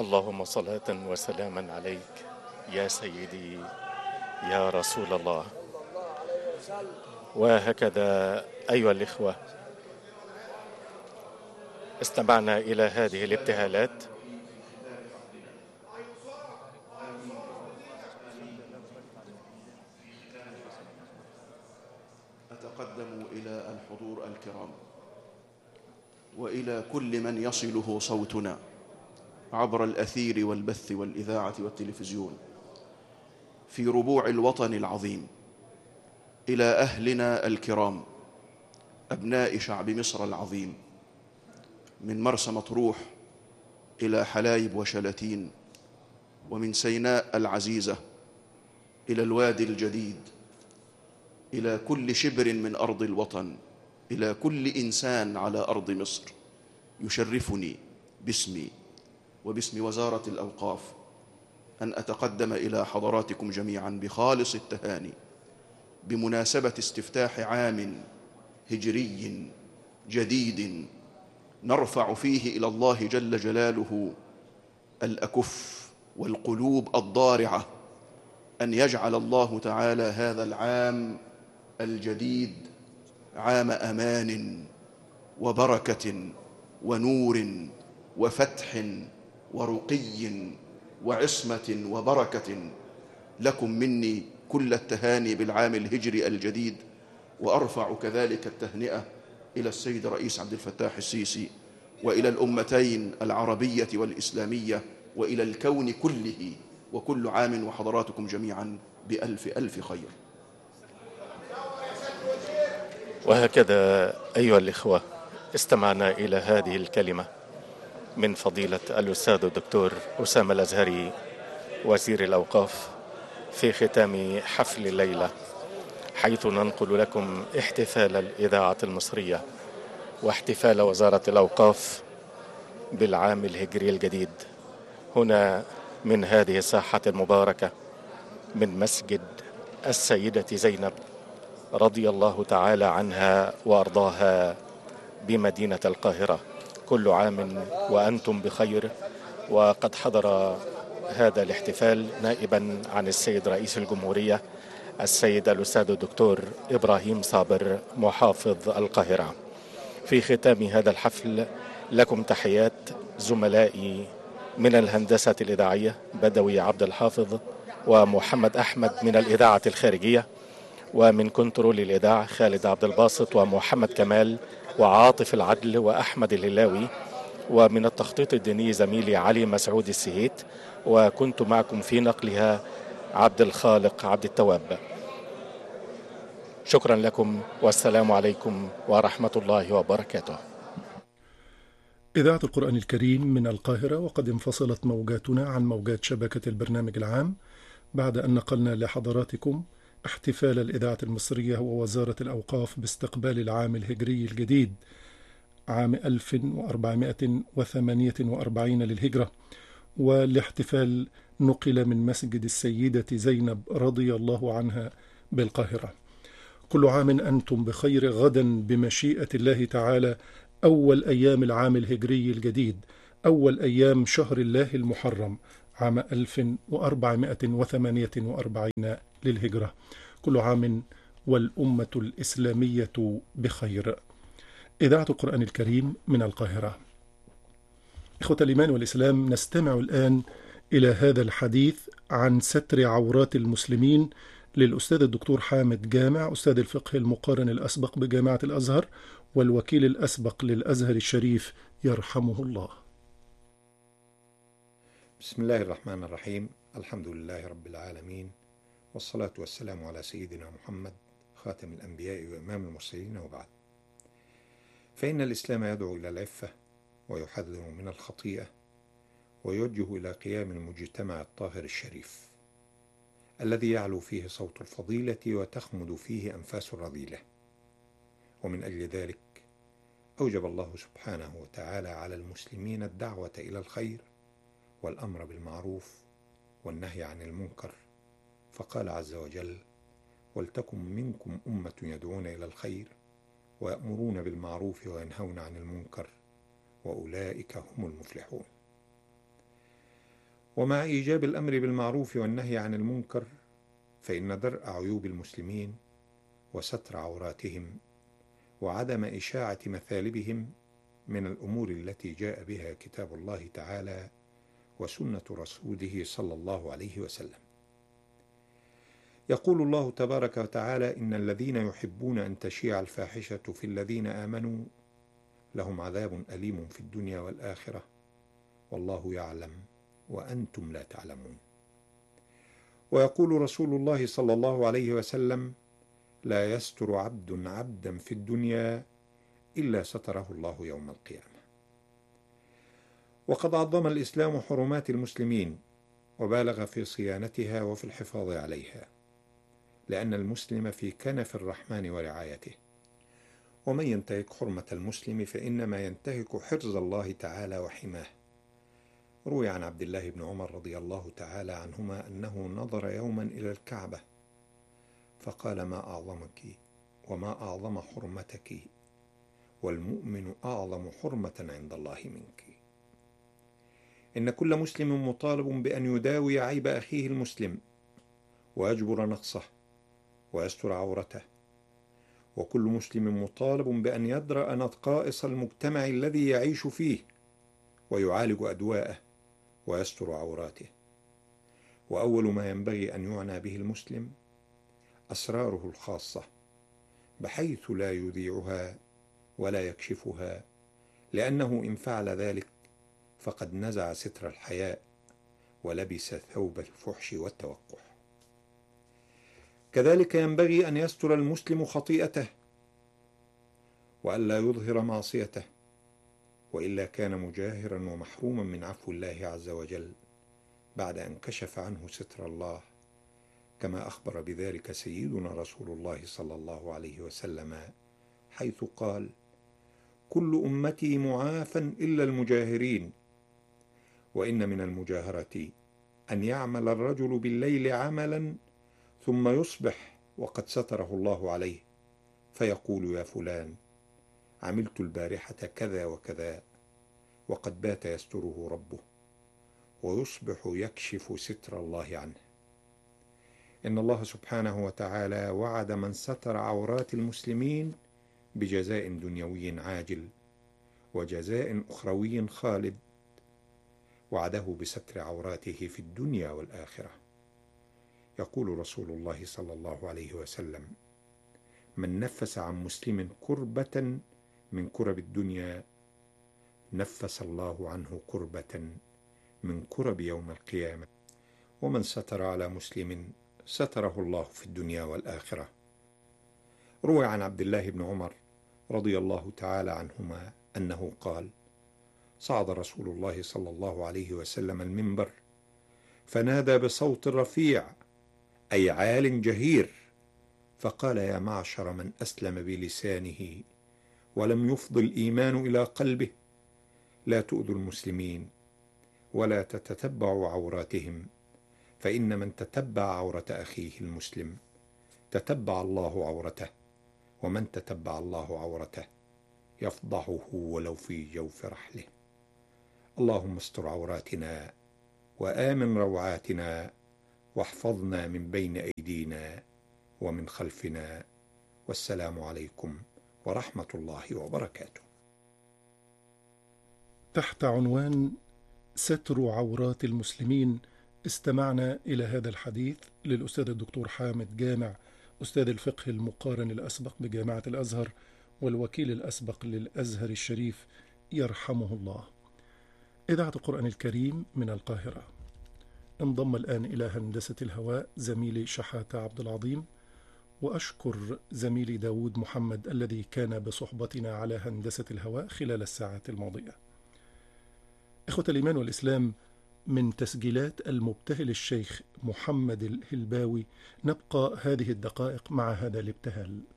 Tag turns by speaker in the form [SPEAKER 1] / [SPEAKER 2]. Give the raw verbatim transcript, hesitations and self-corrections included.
[SPEAKER 1] اللهم صلاة وسلاما عليك يا سيدي يا رسول الله. وهكذا أيها الإخوة استمعنا إلى هذه الابتهالات
[SPEAKER 2] أتقدم إلى الحضور الكرام وإلى كل من يصله صوتنا عبر الأثير والبث والإذاعة والتلفزيون في ربوع الوطن العظيم، إلى أهلنا الكرام أبناء شعب مصر العظيم، من مرسى مطروح إلى حلايب وشلاتين، ومن سيناء العزيزة إلى الوادي الجديد، إلى كل شبر من أرض الوطن، إلى كل إنسان على أرض مصر. يشرفني باسمي وباسم وزارة الأوقاف أن أتقدم إلى حضراتكم جميعا بخالص التهاني بمناسبة استفتاح عام هجري جديد نرفع فيه إلى الله جل جلاله الأكف والقلوب الضارعة، أن يجعل الله تعالى هذا العام الجديد عام أمان وبركة ونور وفتح ورقي وعصمة وبركة. لكم مني كل التهاني بالعام الهجري الجديد، وأرفع كذلك التهنئة إلى السيد رئيس عبد الفتاح السيسي وإلى الأمتين العربية والإسلامية وإلى الكون كله، وكل عام وحضراتكم جميعا بألف ألف خير.
[SPEAKER 1] وهكذا أيها الإخوة استمعنا إلى هذه الكلمة من فضيلة الأستاذ الدكتور أسامة الأزهري وزير الأوقاف في ختام حفل الليلة، حيث ننقل لكم احتفال الإذاعة المصرية واحتفال وزارة الأوقاف بالعام الهجري الجديد هنا من هذه الساحة المباركة من مسجد السيدة زينب رضي الله تعالى عنها وأرضاها بمدينة القاهرة. كل عام وأنتم بخير. وقد حضر هذا الاحتفال نائبا عن السيد رئيس الجمهورية السيد الأستاذ الدكتور إبراهيم صابر محافظ القاهرة. في ختام هذا الحفل لكم تحيات زملائي من الهندسة الإذاعية بدوي عبد الحافظ ومحمد أحمد من الإذاعة الخارجية، ومن كنترول الإذاعة خالد عبد الباسط ومحمد كمال وعاطف العدل وأحمد الهلاوي، ومن التخطيط الديني زميلي علي مسعود السهيت، وكنت معكم في نقلها عبد الخالق عبد التواب. شكرا لكم والسلام عليكم ورحمة الله وبركاته.
[SPEAKER 3] إذاعة القرآن الكريم من القاهرة، وقد انفصلت موجاتنا عن موجات شبكة البرنامج العام بعد أن نقلنا لحضراتكم احتفال الإذاعة المصرية ووزارة الأوقاف باستقبال العام الهجري الجديد عام ألف وأربعمائة وثمانية وأربعين للهجرة. والاحتفال نقل من مسجد السيدة زينب رضي الله عنها بالقاهرة. كل عام أنتم بخير. غدا بمشيئة الله تعالى أول أيام العام الهجري الجديد، أول أيام شهر الله المحرم عام ألف وأربعمائة وثمانية وأربعين للهجرة. كل عام والأمة الإسلامية بخير. إذاعة القرآن الكريم من القاهرة. إخوة الإيمان والإسلام، نستمع الآن إلى هذا الحديث عن ستر عورات المسلمين للأستاذ الدكتور حامد جامع، أستاذ الفقه المقارن الأسبق بجامعة الأزهر والوكيل الأسبق للأزهر الشريف يرحمه الله.
[SPEAKER 4] بسم الله الرحمن الرحيم. الحمد لله رب العالمين، والصلاة والسلام على سيدنا محمد خاتم الأنبياء وإمام المرسلين، وبعد. فإن الإسلام يدعو إلى العفة ويحذر من الخطيئة ويوجه إلى قيام المجتمع الطاهر الشريف الذي يعلو فيه صوت الفضيلة وتخمد فيه أنفاس الرذيلة. ومن أجل ذلك أوجب الله سبحانه وتعالى على المسلمين الدعوة إلى الخير والأمر بالمعروف والنهي عن المنكر، فقال عز وجل: ولتكن منكم أمة يدعون إلى الخير ويأمرون بالمعروف وينهون عن المنكر وأولئك هم المفلحون. ومع إيجاب الأمر بالمعروف والنهي عن المنكر، فإن درء عيوب المسلمين وستر عوراتهم وعدم إشاعة مثالبهم من الأمور التي جاء بها كتاب الله تعالى وسنة رسوله صلى الله عليه وسلم. يقول الله تبارك وتعالى: إن الذين يحبون أن تشيع الفاحشة في الذين آمنوا لهم عذاب أليم في الدنيا والآخرة والله يعلم وأنتم لا تعلمون. ويقول رسول الله صلى الله عليه وسلم: لا يستر عبد عبدا في الدنيا إلا ستره الله يوم القيامة. وقد عظم الإسلام حرمات المسلمين وبالغ في صيانتها وفي الحفاظ عليها، لأن المسلم في كنف الرحمن ورعايته، ومن ينتهك حرمة المسلم فإنما ينتهك حرز الله تعالى وحماه. روي عن عبد الله بن عمر رضي الله تعالى عنهما أنه نظر يوما إلى الكعبة فقال: ما أعظمك وما أعظم حرمتك، والمؤمن أعظم حرمة عند الله منك. إن كل مسلم مطالب بأن يداوي عيب أخيه المسلم ويجبر نقصه ويستر عورته، وكل مسلم مطالب بأن يدرأ نقائص المجتمع الذي يعيش فيه ويعالج أدواءه ويستر عوراته. وأول ما ينبغي أن يعنى به المسلم أسراره الخاصة، بحيث لا يذيعها ولا يكشفها، لأنه إن فعل ذلك فقد نزع ستر الحياء ولبس ثوب الفحش والتوقح. كذلك ينبغي أن يستر المسلم خطيئته وألا يظهر معصيته، وإلا كان مجاهرا ومحروما من عفو الله عز وجل بعد أن كشف عنه ستر الله، كما أخبر بذلك سيدنا رسول الله صلى الله عليه وسلم حيث قال: كل أمتي معافى إلا المجاهرين، وإن من المجاهرة أن يعمل الرجل بالليل عملا ثم يصبح وقد ستره الله عليه فيقول: يا فلان عملت البارحة كذا وكذا، وقد بات يستره ربه، ويصبح يكشف ستر الله عنه. إن الله سبحانه وتعالى وعد من ستر عورات المسلمين بجزاء دنيوي عاجل وجزاء أخروي خالد، وعده بستر عوراته في الدنيا والآخرة. يقول رسول الله صلى الله عليه وسلم: من نفس عن مسلم كربة من كرب الدنيا نفس الله عنه كربة من كرب يوم القيامة، ومن ستر على مسلم ستره الله في الدنيا والآخرة. روي عن عبد الله بن عمر رضي الله تعالى عنهما أنه قال: صعد رسول الله صلى الله عليه وسلم المنبر فنادى بصوت رفيع أي عال جهير، فقال: يا معشر من أسلم بلسانه ولم يفض الإيمان إلى قلبه، لا تؤذوا المسلمين ولا تتتبعوا عوراتهم، فإن من تتبع عورة أخيه المسلم تتبع الله عورته، ومن تتبع الله عورته يفضحه ولو في جوف رحله. اللهم استر عوراتنا وآمن روعاتنا، واحفظنا من بين أيدينا ومن خلفنا. والسلام عليكم ورحمة الله وبركاته.
[SPEAKER 3] تحت عنوان ستر عورات المسلمين استمعنا إلى هذا الحديث للأستاذ الدكتور حامد جامع، أستاذ الفقه المقارن الأسبق بجامعة الأزهر والوكيل الأسبق للأزهر الشريف يرحمه الله. إذاعة القرآن الكريم من القاهرة. انضم الآن إلى هندسة الهواء زميلي شحاتة عبد العظيم، وأشكر زميلي داود محمد الذي كان بصحبتنا على هندسة الهواء خلال الساعات الماضية. إخوة الإيمان والإسلام، من تسجيلات المبتهل الشيخ محمد الهلباوي نبقى هذه الدقائق مع هذا الابتهال.